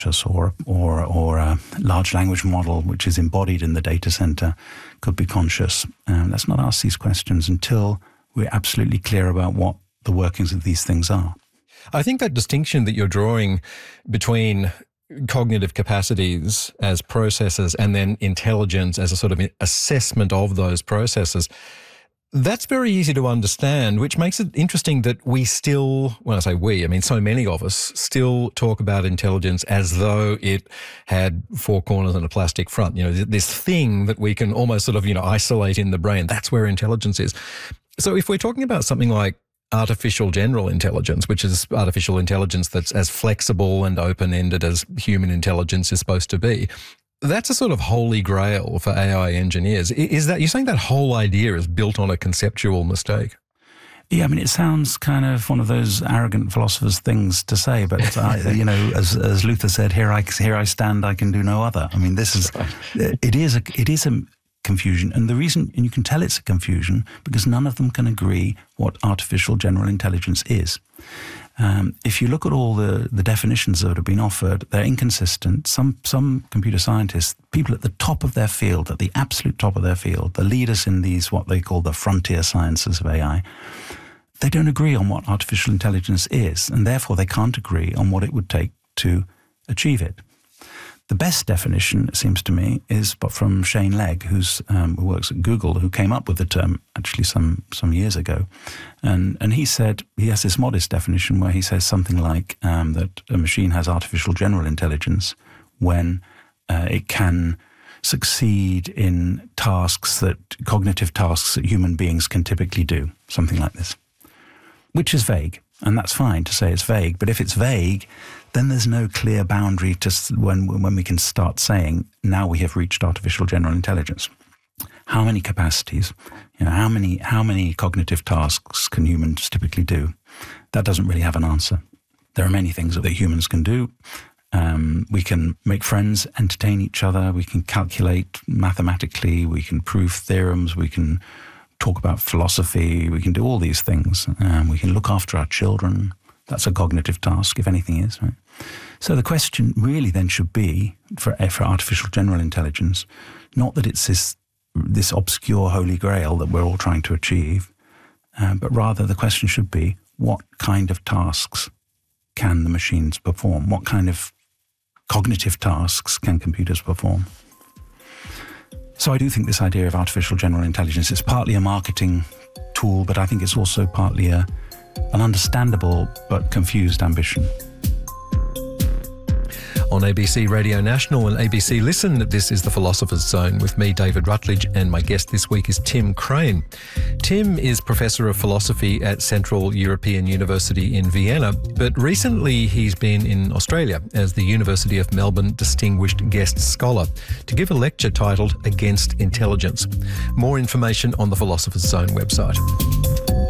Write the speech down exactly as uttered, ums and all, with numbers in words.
or or or a large language model which is embodied in the data center could be conscious. Um, let's not ask these questions until we're absolutely clear about what the workings of these things are. I think that distinction that you're drawing between cognitive capacities as processes and then intelligence as a sort of assessment of those processes, that's very easy to understand, which makes it interesting that we still, when I say we, I mean so many of us, still talk about intelligence as though it had four corners and a plastic front. You know, this thing that we can almost sort of, you know, isolate in the brain. That's where intelligence is. So if we're talking about something like artificial general intelligence, which is artificial intelligence that's as flexible and open-ended as human intelligence is supposed to be, that's a sort of holy grail for A I engineers. Is that, you're saying that whole idea is built on a conceptual mistake? Yeah, I mean, it sounds kind of one of those arrogant philosophers' things to say, but I, you know, as as Luther said, "Here I here I stand, I can do no other." I mean, this is it is a it is a confusion, and the reason, and you can tell it's a confusion because none of them can agree what artificial general intelligence is. Um, if you look at all the, the definitions that have been offered, they're inconsistent. Some some computer scientists, people at the top of their field, at the absolute top of their field, the leaders in these, what they call the frontier sciences of A I, they don't agree on what artificial intelligence is, and therefore they can't agree on what it would take to achieve it. The best definition, it seems to me, is but from Shane Legg, who's, um, who works at Google, who came up with the term actually some some years ago. And and he said, he has this modest definition where he says something like um, that a machine has artificial general intelligence when uh, it can succeed in tasks that, cognitive tasks that human beings can typically do, something like this, which is vague. And that's fine to say it's vague, but if it's vague, then there's no clear boundary to when when we can start saying, now we have reached artificial general intelligence. How many capacities, you know, how many how many cognitive tasks can humans typically do? That doesn't really have an answer. There are many things that humans can do. Um, we can make friends, entertain each other, we can calculate mathematically, we can prove theorems, we can talk about philosophy, we can do all these things. Um, we can look after our children. That's a cognitive task, if anything is, right? So the question really then should be, for, for artificial general intelligence, not that it's this, this obscure holy grail that we're all trying to achieve, uh, but rather the question should be, what kind of tasks can the machines perform? What kind of cognitive tasks can computers perform? So I do think this idea of artificial general intelligence is partly a marketing tool, but I think it's also partly a, an understandable but confused ambition. On A B C Radio National and A B C Listen, this is The Philosopher's Zone with me, David Rutledge, and my guest this week is Tim Crane. Tim is Professor of Philosophy at Central European University in Vienna, but recently he's been in Australia as the University of Melbourne Distinguished Guest Scholar to give a lecture titled Against Intelligence. More information on the Philosopher's Zone website.